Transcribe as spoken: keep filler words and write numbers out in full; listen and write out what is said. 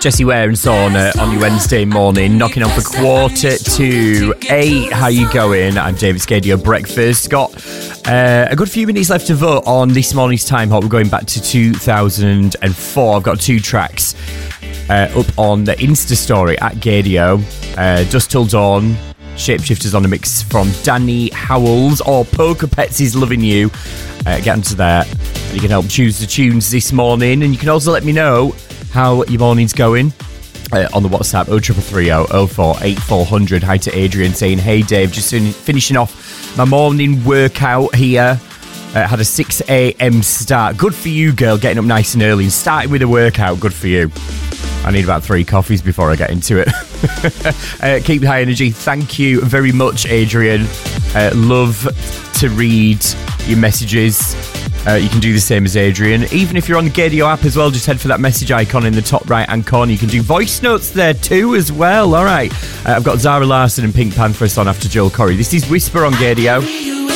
Jessie Ware and Sauna on your Wednesday morning, knocking on for quarter to eight. How you going? I'm David Scadio Breakfast. Got uh, a good few minutes left to vote on this morning's Time Hop. We're going back to two thousand four. I've got two tracks uh, up on the Insta story at Gadio. Uh, Dust Till Dawn, Shapeshifters on a mix from Danny Howells, or Poker Pets is Loving You. Uh, get onto there. You can help choose the tunes this morning, and you can also let me know how your morning's going uh, on the WhatsApp oh three three three oh oh four eight four hundred. Hi to Adrian saying, hey Dave, just fin- finishing off my morning workout here. Uh, had a six a.m. start. Good for you, girl, getting up nice and early and starting with a workout. Good for you. I need about three coffees before I get into it. uh, keep high energy. Thank you very much, Adrian. Uh, love to read your messages. Uh, you can do the same as Adrian. Even if you're on the Gadio app as well, just head for that message icon in the top right-hand corner. You can do voice notes there too as well. All right. Uh, I've got Zara Larsson and Pink Pantheress on after Joel Corey. This is Whisper on Gadio.